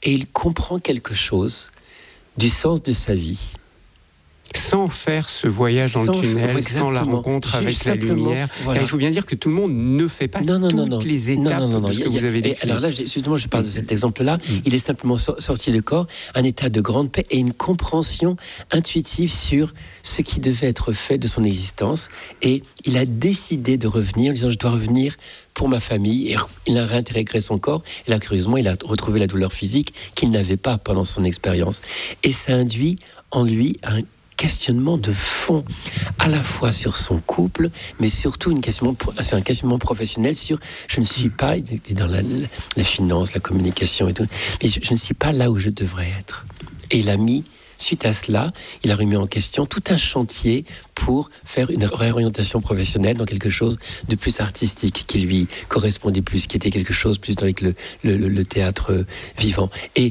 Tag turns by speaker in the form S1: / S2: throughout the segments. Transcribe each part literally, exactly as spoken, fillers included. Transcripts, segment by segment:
S1: et il comprend quelque chose du sens de sa vie.
S2: Sans faire ce voyage dans
S1: sans,
S2: le tunnel,
S1: exactement.
S2: sans la rencontre
S1: Juste
S2: avec la lumière.
S1: Voilà.
S2: Car il faut bien dire que tout le monde ne fait pas
S1: non, non,
S2: toutes
S1: non, non.
S2: les étapes
S1: non, non, non,
S2: de ce
S1: non.
S2: que
S1: a,
S2: vous avez décrit.
S1: Alors là, justement, je parle de cet exemple-là.
S2: Mmh.
S1: Il est simplement sorti du corps, un état de grande paix et une compréhension intuitive sur ce qui devait être fait de son existence. Et il a décidé de revenir, en disant, je dois revenir pour ma famille. Et il a réintégré son corps. Et là, curieusement, il a retrouvé la douleur physique qu'il n'avait pas pendant son expérience. Et ça induit en lui un questionnement de fond, à la fois sur son couple, mais surtout une questionnement, c'est un questionnement professionnel sur je ne suis pas dans la, la finance, la communication et tout, mais je, je ne suis pas là où je devrais être. Et il a mis, suite à cela, il a remis en question tout un chantier pour faire une réorientation professionnelle dans quelque chose de plus artistique, qui lui correspondait plus, qui était quelque chose plus avec le, le, le théâtre vivant. Et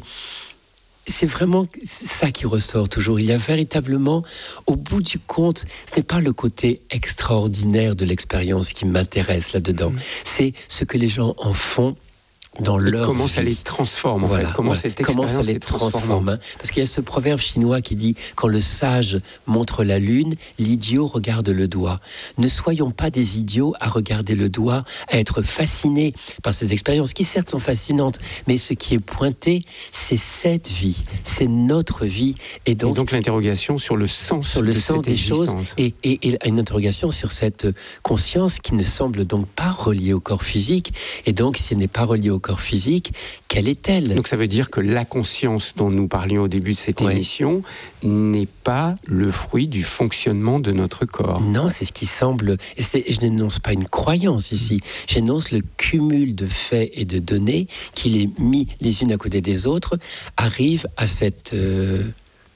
S1: c'est vraiment ça qui ressort toujours. Il y a véritablement, au bout du compte, ce n'est pas le côté extraordinaire de l'expérience qui m'intéresse là-dedans. Mmh. C'est ce que les gens en font dans
S2: et
S1: leur
S2: comment
S1: vie.
S2: ça les transforme en
S1: voilà,
S2: fait, comment
S1: voilà.
S2: cette expérience
S1: comment ça les
S2: est
S1: transforme, hein. Parce qu'il y a ce proverbe chinois qui dit quand le sage montre la lune, l'idiot regarde le doigt. Ne soyons pas des idiots à regarder le doigt, à être fascinés par ces expériences qui certes sont fascinantes, mais ce qui est pointé, c'est cette vie, c'est notre vie, et donc,
S2: et donc l'interrogation sur le sens
S1: sur le
S2: de
S1: sens
S2: cette
S1: des
S2: existence.
S1: choses et, et, et une interrogation sur cette conscience qui ne semble donc pas reliée au corps physique, et donc si elle n'est pas reliée au corps physique, quelle est-elle ?
S2: Donc ça veut dire que la conscience dont nous parlions au début de cette
S1: ouais.
S2: émission n'est pas le fruit du fonctionnement de notre corps.
S1: Non, c'est ce qui semble... Et, c'est, et je n'énonce pas une croyance ici, j'énonce le cumul de faits et de données qui, les mis les unes à côté des autres, arrive à cette... Euh,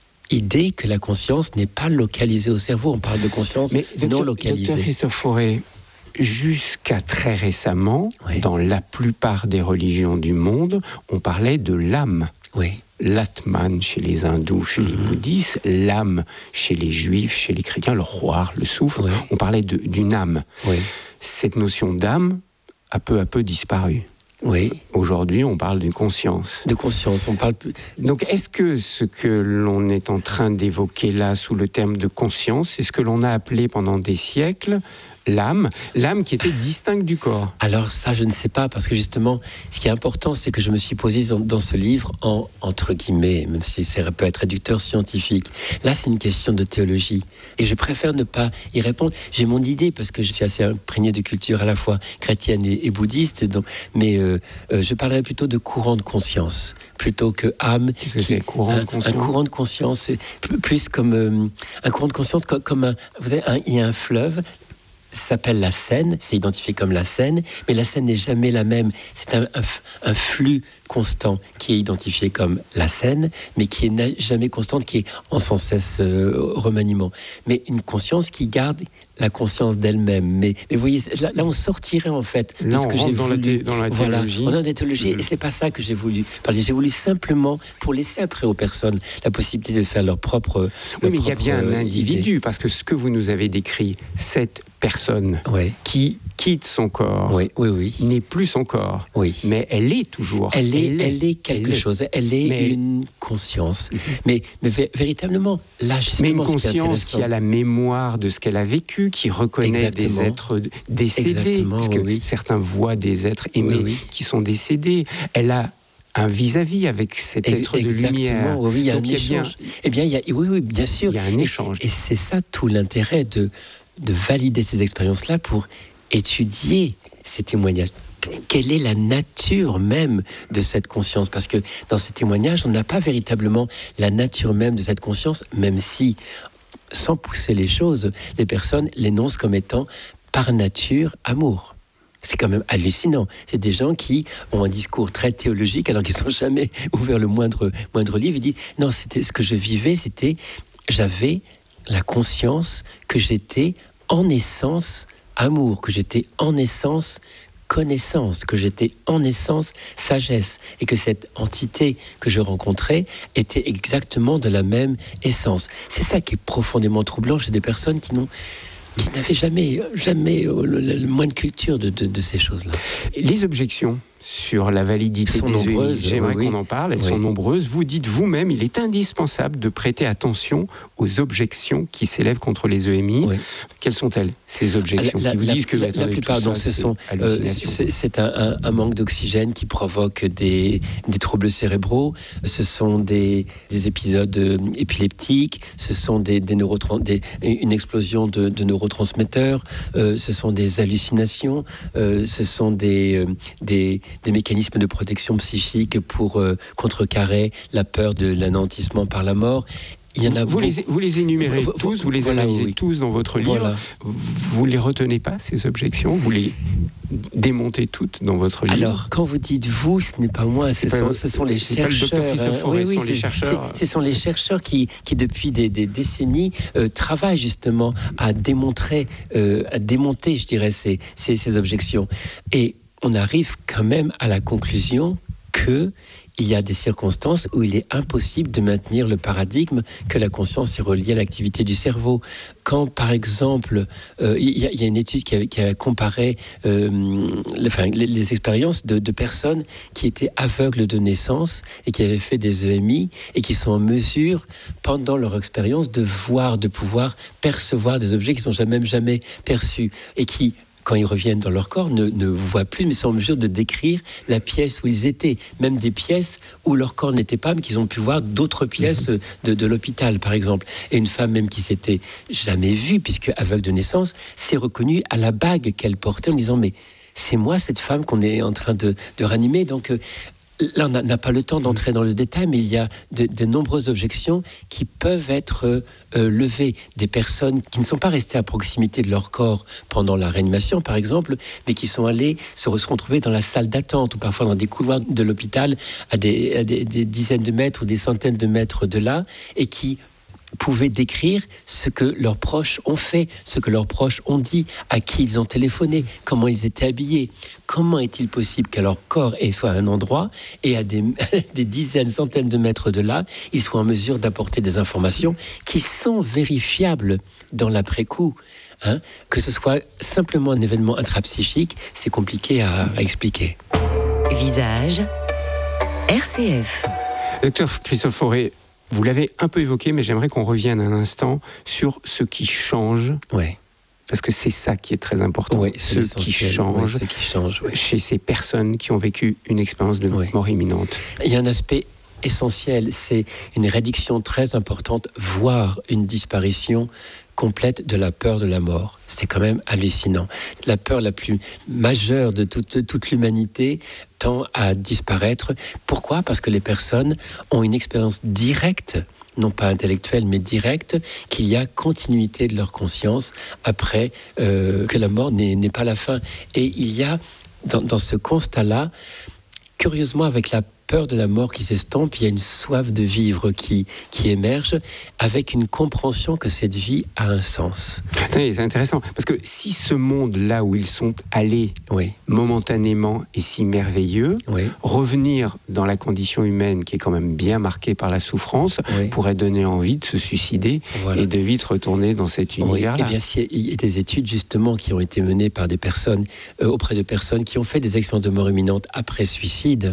S1: idée que la conscience n'est pas localisée au cerveau. On parle de conscience
S2: Mais,
S1: non
S2: docteur,
S1: localisée.
S2: Docteur Christophe Fauré, jusqu'à très récemment, oui. dans la plupart des religions du monde, on parlait de l'âme.
S1: Oui.
S2: L'atman chez les hindous, chez mm-hmm. les bouddhistes, l'âme chez les juifs, chez les chrétiens, le roi, le souffle. Oui. On parlait de, d'une âme.
S1: Oui.
S2: Cette notion d'âme a peu à peu disparu.
S1: Oui.
S2: Aujourd'hui, on parle d'une conscience.
S1: De conscience, on parle plus...
S2: Donc, est-ce que ce que l'on est en train d'évoquer là, sous le terme de conscience, c'est ce que l'on a appelé pendant des siècles l'âme, l'âme qui était distincte du corps?
S1: Alors ça, je ne sais pas, parce que justement, ce qui est important, c'est que je me suis posé dans, dans ce livre en, entre guillemets, même si ça peut être réducteur scientifique. Là, c'est une question de théologie. Et je préfère ne pas y répondre. J'ai mon idée, parce que je suis assez imprégné de culture à la fois chrétienne et, et bouddhiste, donc, mais euh, euh, je parlerai plutôt de courant de conscience, plutôt que âme.
S2: Qu'est-ce que c'est, courant de conscience?
S1: Un, un courant de conscience, c'est plus comme... Euh, un courant de conscience comme, comme un... Vous savez, un, il y a un fleuve... s'appelle la Seine, c'est identifié comme la Seine, mais la Seine n'est jamais la même. C'est un, un, un flux constant qui est identifié comme la Seine, mais qui n'est jamais constante, qui est en sans cesse euh, remaniement. Mais une conscience qui garde la conscience d'elle-même. Mais, mais vous voyez, là, là on sortirait en fait de
S2: là,
S1: ce que j'ai
S2: dans
S1: voulu.
S2: La thé, dans la
S1: voilà,
S2: théologie.
S1: on est dans la théologie, mmh. et c'est pas ça que j'ai voulu parler. J'ai voulu simplement, pour laisser après aux personnes la possibilité de faire leur propre.
S2: Oui, mais il y a bien un individu, idée. Parce que ce que vous nous avez décrit, cette personne ouais. qui quitte son corps,
S1: oui, oui, oui.
S2: n'est plus son corps,
S1: oui.
S2: mais elle est toujours.
S1: Elle est, elle est, elle est quelque elle chose. Est. Elle est mais... une conscience. Mm-hmm. Mais, mais vé- véritablement, là, justement,
S2: mais une conscience qui a la mémoire de ce qu'elle a vécu, qui reconnaît Exactement. Des êtres décédés,
S1: Exactement,
S2: puisque
S1: oui.
S2: certains voient des êtres aimés oui, oui. qui sont décédés. Elle a un vis-à-vis avec cet être
S1: Exactement,
S2: de lumière.
S1: Oui, il y a
S2: Donc,
S1: un
S2: il y a
S1: échange.
S2: bien...
S1: Eh bien, il y a, oui, oui, bien sûr.
S2: Il y a un échange.
S1: Et, et c'est ça tout l'intérêt de, de valider ces expériences-là pour étudier ces témoignages. Quelle est la nature même de cette conscience? Parce que dans ces témoignages, on n'a pas véritablement la nature même de cette conscience, même si, sans pousser les choses, les personnes l'énoncent comme étant par nature amour. C'est quand même hallucinant. C'est des gens qui ont un discours très théologique alors qu'ils n'ont jamais ouvert le moindre, moindre livre. Ils disent, non, c'était ce que je vivais, c'était, j'avais la conscience que j'étais en essence amour, que j'étais en essence connaissance, que j'étais en essence sagesse, et que cette entité que je rencontrais était exactement de la même essence. C'est ça qui est profondément troublant chez des personnes qui n'ont qui n'avaient jamais, jamais le, le moins de culture de, de, de ces choses-là.
S2: Les objections sur la validité des E M I. J'aimerais oui, qu'on en parle. Elles oui. sont nombreuses. Vous dites vous-même, il est indispensable de prêter attention aux objections qui s'élèvent contre les E M I. Oui. Quelles sont-elles, ces objections la, qui vous
S1: la,
S2: disent que
S1: la, la plupart,
S2: tout
S1: donc,
S2: ça,
S1: ce sont, euh, c'est, c'est un, un, un manque d'oxygène qui provoque des, des troubles cérébraux. Ce sont des, des épisodes euh, épileptiques. Ce sont des, des neurotrans- des, une explosion de, de neurotransmetteurs. Euh, ce sont des hallucinations. Euh, ce sont des, euh, des des mécanismes de protection psychique pour euh, contrecarrer la peur de l'anéantissement par la mort. Il y en a
S2: vous, les, vous les énumérez vous, tous, vous les voilà, analysez oui. tous dans votre livre. Voilà. Vous ne les retenez pas, ces objections? Vous les démontez toutes dans votre livre?
S1: Alors, quand vous dites vous, ce n'est pas moi, ce, pas, sont, ce sont les chercheurs.
S2: Pas le docteur Christophe Fauré, ce sont les chercheurs.
S1: Ce sont les chercheurs qui, qui depuis des, des décennies, euh, travaillent justement à démontrer, euh, à démonter, je dirais, ces, ces, ces objections. Et on arrive quand même à la conclusion qu'il y a des circonstances où il est impossible de maintenir le paradigme que la conscience est reliée à l'activité du cerveau. Quand, par exemple, euh, il, y a, il y a une étude qui a, qui a comparé euh, les, enfin, les, les expériences de, de personnes qui étaient aveugles de naissance et qui avaient fait des E M I et qui sont en mesure, pendant leur expérience, de voir, de pouvoir percevoir des objets qu'ils n'ont jamais, même jamais perçus et qui, quand ils reviennent dans leur corps, ne, ne voient plus, mais sont en mesure de décrire la pièce où ils étaient, même des pièces où leur corps n'était pas, mais qu'ils ont pu voir d'autres pièces de, de l'hôpital, par exemple. Et une femme même qui s'était jamais vue, puisque aveugle de naissance, s'est reconnue à la bague qu'elle portait en disant « mais c'est moi cette femme qu'on est en train de, de ranimer ». Donc, euh, là, on n'a pas le temps d'entrer dans le détail, mais il y a de, de nombreuses objections qui peuvent être euh, levées. Des personnes qui ne sont pas restées à proximité de leur corps pendant la réanimation, par exemple, mais qui sont allées se retrouver dans la salle d'attente ou parfois dans des couloirs de l'hôpital à des, à des, des dizaines de mètres ou des centaines de mètres de là, et qui pouvaient décrire ce que leurs proches ont fait, ce que leurs proches ont dit, à qui ils ont téléphoné, comment ils étaient habillés. Comment est-il possible que leur corps soit à un endroit et à des, des dizaines, centaines de mètres de là, ils soient en mesure d'apporter des informations qui sont vérifiables dans l'après-coup, hein? Que ce soit simplement un événement intrapsychique, c'est compliqué à, à expliquer.
S3: Visage, R C F.
S2: Docteur Christophe Fauré, vous l'avez un peu évoqué, mais j'aimerais qu'on revienne un instant sur ce qui change.
S1: Ouais.
S2: Parce que c'est ça qui est très important.
S1: Oui,
S2: ce qui change,
S1: oui, qui change oui.
S2: chez ces personnes qui ont vécu une expérience de oui. mort imminente.
S1: Il y a un aspect essentiel, c'est une réduction très importante, voire une disparition complète de la peur de la mort. C'est quand même hallucinant. La peur la plus majeure de toute, toute l'humanité tend à disparaître. Pourquoi ? Parce que les personnes ont une expérience directe, non pas intellectuelle, mais directe, qu'il y a continuité de leur conscience après euh, que la mort n'est, n'est pas la fin. Et il y a, dans, dans ce constat-là, curieusement, avec la peur de la mort qui s'estompe, il y a une soif de vivre qui, qui émerge, avec une compréhension que cette vie a un sens.
S2: C'est intéressant, parce que si ce monde-là où ils sont allés oui. momentanément est si merveilleux, oui. revenir dans la condition humaine qui est quand même bien marquée par la souffrance, oui. pourrait donner envie de se suicider voilà. et de vite retourner dans cet univers-là.
S1: Oui. Eh bien, il y a des études justement qui ont été menées par des personnes, euh, auprès de personnes qui ont fait des expériences de mort imminente après suicide.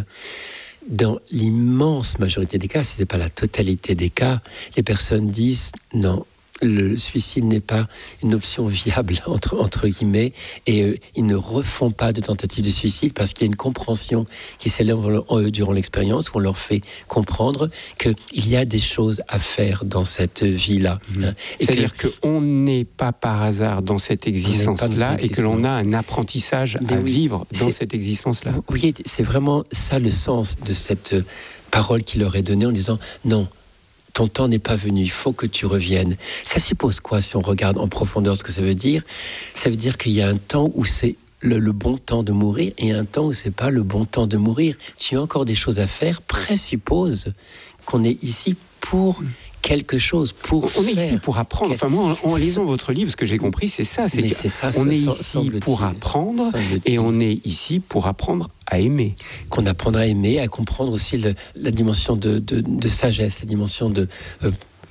S1: Dans l'immense majorité des cas, si ce n'est pas la totalité des cas, les personnes disent non, le suicide n'est pas une option viable, entre, entre guillemets, et euh, ils ne refont pas de tentative de suicide parce qu'il y a une compréhension qui s'élève durant l'expérience où on leur fait comprendre qu'il y a des choses à faire dans cette vie-là.
S2: Mmh.
S1: Hein,
S2: et C'est-à-dire que... qu'on n'est pas par hasard dans cette existence-là et que l'on a un apprentissage Mais à oui, vivre dans c'est... cette existence-là.
S1: Vous voyez, c'est vraiment ça le sens de cette parole qui leur est donnée en disant non, ton temps n'est pas venu, il faut que tu reviennes. Ça suppose quoi si on regarde en profondeur ce que ça veut dire ? Ça veut dire qu'il y a un temps où c'est le, le bon temps de mourir et un temps où c'est pas le bon temps de mourir. Tu as encore des choses à faire, présuppose qu'on est ici pour quelque chose, pour
S2: On
S1: faire.
S2: est ici pour apprendre. Enfin moi, en, en lisant votre livre, ce que j'ai compris, c'est ça. C'est,
S1: c'est ça,
S2: on
S1: ça,
S2: est ici pour apprendre et on est ici pour apprendre à aimer.
S1: Qu'on apprendra à aimer, à comprendre aussi le, la dimension de, de, de sagesse, la dimension de... Euh,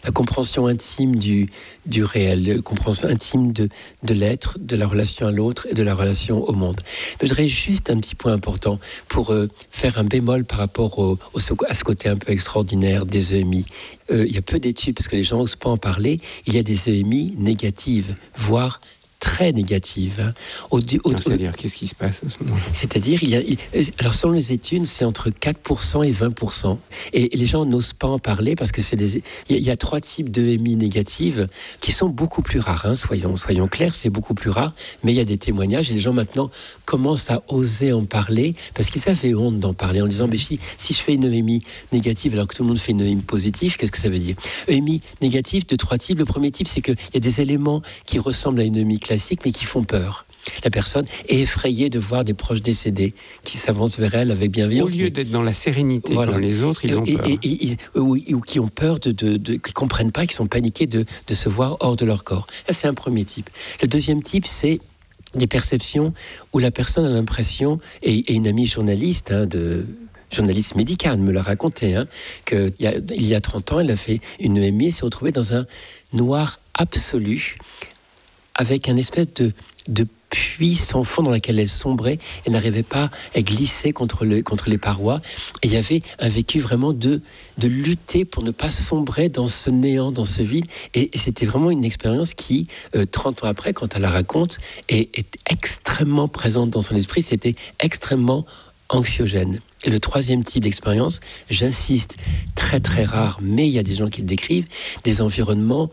S1: la compréhension intime du, du réel, la compréhension intime de, de l'être, de la relation à l'autre et de la relation au monde. Mais je voudrais juste un petit point important pour euh, faire un bémol par rapport au, au, à ce côté un peu extraordinaire des E M I. Euh, il y a peu d'études, parce que les gens n'osent pas en parler, il y a des E M I négatives, voire très négative. Hein. Au, au,
S2: non, c'est-à-dire, qu'est-ce qui se passe à ce moment-là ?
S1: C'est-à-dire, il y a, il, alors selon les études, c'est entre quatre pour cent et vingt pour cent. Et, et les gens n'osent pas en parler parce que c'est des, il y a, il y a trois types d'E M I négatives qui sont beaucoup plus rares. Hein, soyons, soyons clairs, c'est beaucoup plus rare. Mais il y a des témoignages et les gens maintenant commencent à oser en parler parce qu'ils avaient honte d'en parler en disant, mais si, si je fais une E M I négative alors que tout le monde fait une E M I positive, qu'est-ce que ça veut dire ? E M I négative de trois types. Le premier type, c'est qu'il y a des éléments qui ressemblent à une E M I classique mais qui font peur. La personne est effrayée de voir des proches décédés qui s'avancent vers elle avec bienveillance.
S2: Au lieu d'être dans la sérénité voilà. comme les autres, ils et, ont peur.
S1: Et, et, et, ou, ou qui ont peur, de, de, de, qui ne comprennent pas, qui sont paniqués de, de se voir hors de leur corps. Ça, c'est un premier type. Le deuxième type, c'est des perceptions où la personne a l'impression, et, et une amie journaliste, hein, de... journaliste médicale me l'a raconté, hein, qu'il y a, il y a trente ans, elle a fait une E M I et s'est retrouvée dans un noir absolu, avec un espèce de, de puits sans fond dans lequel elle sombrait. Elle n'arrivait pas à glisser contre, le, contre les parois. Et il y avait un vécu vraiment de, de lutter pour ne pas sombrer dans ce néant, dans ce vide. Et, et c'était vraiment une expérience qui, euh, trente ans après, quand elle la raconte, est, est extrêmement présente dans son esprit. C'était extrêmement anxiogène. Et le troisième type d'expérience, j'insiste, très très rare, mais il y a des gens qui le décrivent, des environnements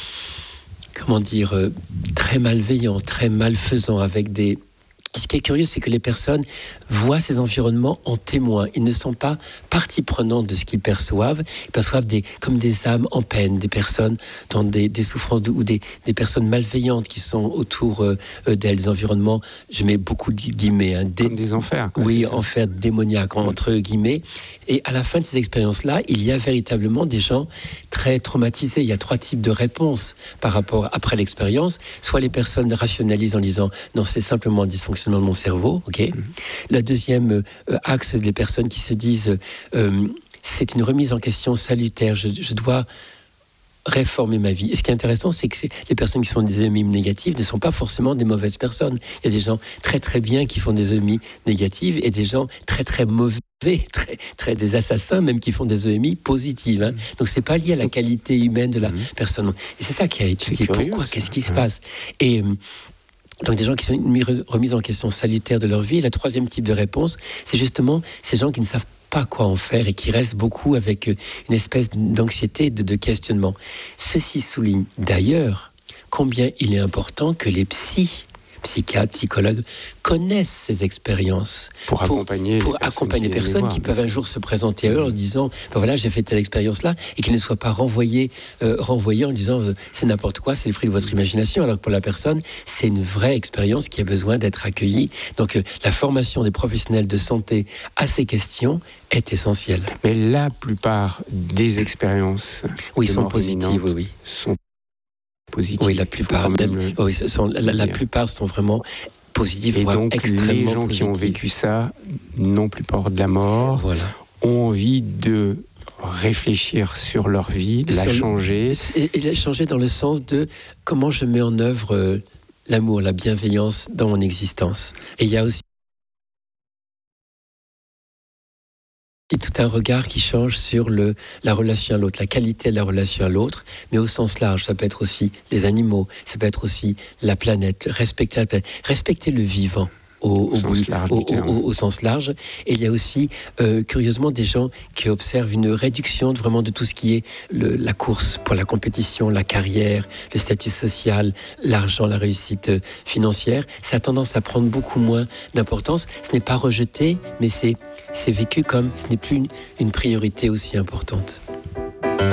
S1: comment dire, euh, très malveillants, très malfaisants, avec des... Ce qui est curieux, c'est que les personnes voient ces environnements en témoin. Ils ne sont pas partie prenante de ce qu'ils perçoivent. Ils perçoivent des, comme des âmes en peine, des personnes dans des, des souffrances de, ou des, des personnes malveillantes qui sont autour euh, d'elles, des environnements, je mets beaucoup de guillemets. Hein,
S2: des, comme des enfers. Quoi,
S1: oui, enfers démoniaques, mmh. entre guillemets. Et à la fin de ces expériences-là, il y a véritablement des gens très traumatisés. Il y a trois types de réponses par rapport après l'expérience. Soit les personnes rationalisent en disant « non, c'est simplement un dysfonctionnement de mon cerveau, ok. Mmh. La deuxième euh, axe, des personnes qui se disent euh, c'est une remise en question salutaire, je, je dois réformer ma vie. Et ce qui est intéressant, c'est que c'est, les personnes qui font des E M I négatives ne sont pas forcément des mauvaises personnes. Il y a des gens très très bien qui font des E M I négatives et des gens très très mauvais, très, très des assassins même qui font des E M I positives. Hein. Donc c'est pas lié à la qualité humaine de la mmh. personne. Et c'est ça qui a étudié. Pourquoi ? Qu'est-ce qui se passe ? Et donc des gens qui sont remis en question salutaire de leur vie. Et le troisième type de réponse, c'est justement ces gens qui ne savent pas quoi en faire et qui restent beaucoup avec une espèce d'anxiété, de, de questionnement. Ceci souligne d'ailleurs combien il est important que les psys, psychiatres, psychologues connaissent ces expériences
S2: pour accompagner
S1: pour, pour
S2: les personnes,
S1: accompagner les personnes voir, qui peuvent un jour se présenter à eux en disant ben voilà, j'ai fait telle expérience là, et qu'ils ne soient pas renvoyés euh, renvoyés en disant c'est n'importe quoi, c'est le fruit de votre imagination, alors que pour la personne c'est une vraie expérience qui a besoin d'être accueillie. Donc euh, la formation des professionnels de santé à ces questions est essentielle.
S2: Mais la plupart des expériences
S1: oui sont positives, oui, oui.
S2: sont positifs.
S1: Oui, la plupart, même, le... oui, sont, la, la plupart sont vraiment positives.
S2: Et donc,
S1: extrêmement
S2: les gens
S1: positives.
S2: qui ont vécu ça n'ont plus peur de la mort, voilà. ont envie de réfléchir sur leur vie, de la sur changer.
S1: Le, et, et la changer dans le sens de comment je mets en œuvre euh, l'amour, la bienveillance dans mon existence. Et il y a aussi tout un regard qui change sur le, la relation à l'autre, la qualité de la relation à l'autre, mais au sens large. Ça peut être aussi les animaux, ça peut être aussi la planète, respecter la planète, respecter le vivant. Au, au, au, sens large, au, au, au sens large. Et il y a aussi, euh, curieusement, des gens qui observent une réduction de, vraiment de tout ce qui est le, la course pour la compétition, la carrière, le statut social, l'argent, la réussite financière. Ça a tendance à prendre beaucoup moins d'importance. Ce n'est pas rejeté, mais c'est, c'est vécu comme ce n'est plus une, une priorité aussi importante.